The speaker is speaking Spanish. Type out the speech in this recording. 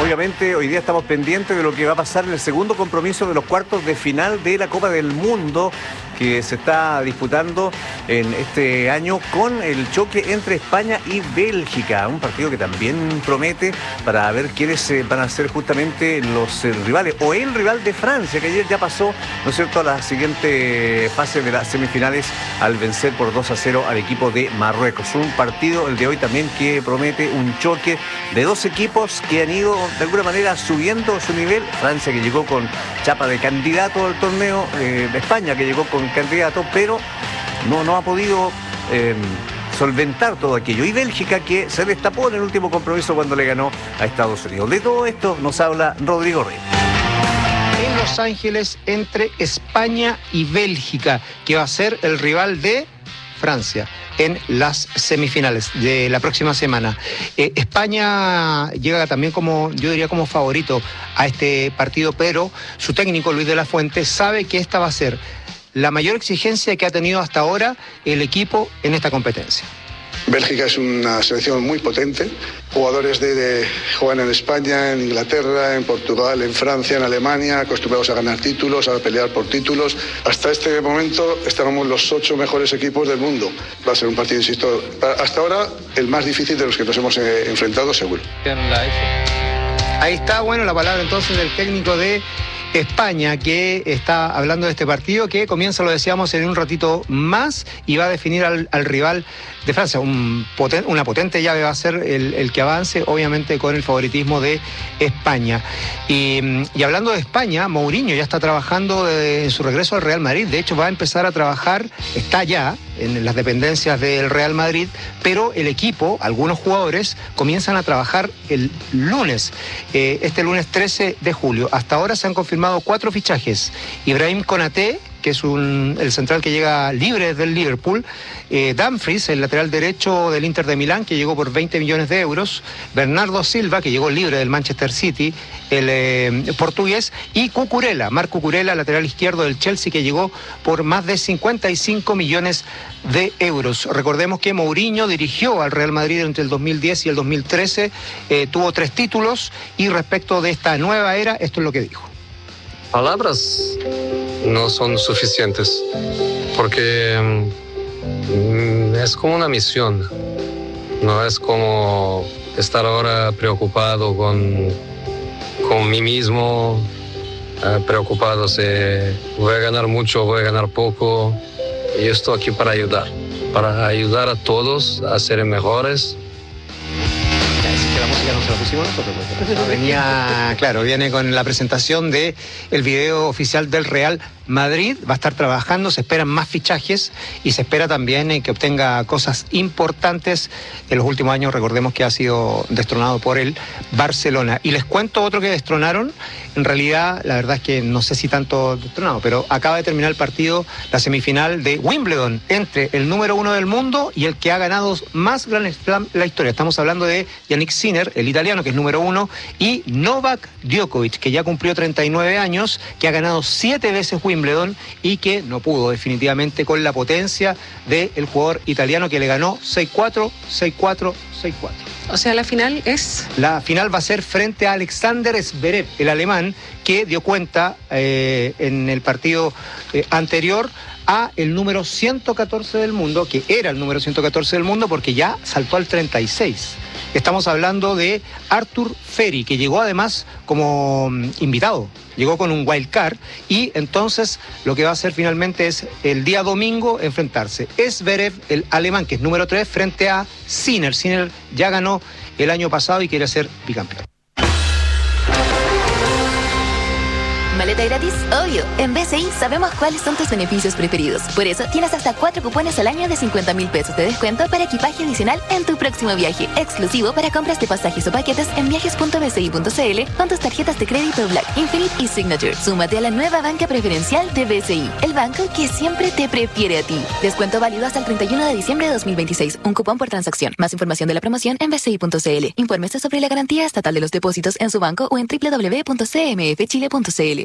Obviamente hoy día estamos pendientes de lo que va a pasar en el segundo compromiso de los cuartos de final de la Copa del Mundo que se está disputando en este año con el choque entre España y Bélgica, un partido que también promete para ver quiénes van a ser justamente los rivales o el rival de Francia, que ayer ya pasó, ¿no es cierto?, a la siguiente fase de las semifinales al vencer por 2-0 al equipo de Marruecos. Un partido, el de hoy también, que promete un choque de dos equipos que han ido de alguna manera subiendo su nivel. Francia, que llegó con chapa de candidato al torneo, España, que llegó con candidato, pero no ha podido solventar todo aquello. Y Bélgica, que se destapó en el último compromiso cuando le ganó a Estados Unidos. De todo esto nos habla Rodrigo Rey. En Los Ángeles, entre España y Bélgica, que va a ser el rival de Francia en las semifinales de la próxima semana. España llega también como, yo diría, como favorito a este partido, pero su técnico, Luis de la Fuente, sabe que esta va a ser la mayor exigencia que ha tenido hasta ahora el equipo en esta competencia. Bélgica es una selección muy potente, jugadores juegan en España, en Inglaterra, en Portugal, en Francia, en Alemania, acostumbrados a ganar títulos, a pelear por títulos. Hasta este momento estábamos los 8 mejores equipos del mundo. Va a ser un partido, insisto, hasta ahora el más difícil de los que nos hemos enfrentado, seguro. Ahí está, bueno, la palabra entonces del técnico de España, que está hablando de este partido que comienza, lo decíamos, en un ratito más y va a definir al rival de Francia. Una potente llave va a ser el que avance, obviamente con el favoritismo de España. Y hablando de España, Mourinho ya está trabajando en su regreso al Real Madrid. De hecho, va a empezar a trabajar, está ya en las dependencias del Real Madrid, pero el equipo, algunos jugadores, comienzan a trabajar el lunes, este lunes 13 de julio. Hasta ahora se han confirmado 4 fichajes. Ibrahim Konaté, que es el central que llega libre del Liverpool, Dumfries, el lateral derecho del Inter de Milán, que llegó por 20 millones de euros, Bernardo Silva, que llegó libre del Manchester City, el portugués, y Marc Cucurella, lateral izquierdo del Chelsea, que llegó por más de 55 millones de euros. Recordemos que Mourinho dirigió al Real Madrid entre el 2010 y el 2013, tuvo 3 títulos, y respecto de esta nueva era, esto es lo que dijo. Palabras no son suficientes porque es como una misión, no es como estar ahora preocupado con mí mismo, preocupado si voy a ganar mucho o voy a ganar poco. Y yo estoy aquí para ayudar a todos a ser mejores. La música no se la pusimos nosotros, pues. Viene con la presentación de el video oficial del Real Madrid. Va a estar trabajando, se esperan más fichajes y se espera también que obtenga cosas importantes. En los últimos años, recordemos que ha sido destronado por el Barcelona. Y les cuento otro que destronaron. En realidad, la verdad es que no sé si tanto destronado, pero acaba de terminar el partido, la semifinal de Wimbledon, entre el número 1 del mundo y el que ha ganado más Grand Slam en la historia. Estamos hablando de Jannik Sinner, el italiano, que es número 1, y Novak Djokovic, que ya cumplió 39 años, que ha ganado 7 veces Wimbledon y que no pudo definitivamente con la potencia del jugador italiano, que le ganó 6-4, 6-4, 6-4. O sea, la final es... La final va a ser frente a Alexander Zverev, el alemán, que dio cuenta en el partido anterior a el número 114 del mundo, que era el número 114 del mundo porque ya saltó al 36. Estamos hablando de Arthur Ferry, que llegó además como invitado, llegó con un wild card, y entonces lo que va a hacer finalmente es el día domingo enfrentarse Zverev, el alemán, que es número 3, frente a Sinner. Sinner ya ganó el año pasado y quiere ser bicampeón. ¿Maleta gratis? Obvio. En BCI sabemos cuáles son tus beneficios preferidos. Por eso tienes hasta 4 cupones al año de 50.000 pesos de descuento para equipaje adicional en tu próximo viaje. Exclusivo para compras de pasajes o paquetes en viajes.bci.cl con tus tarjetas de crédito Black, Infinite y Signature. Súmate a la nueva banca preferencial de BCI, el banco que siempre te prefiere a ti. Descuento válido hasta el 31 de diciembre de 2026. Un cupón por transacción. Más información de la promoción en bci.cl. Infórmese sobre la garantía estatal de los depósitos en su banco o en www.cmfchile.cl.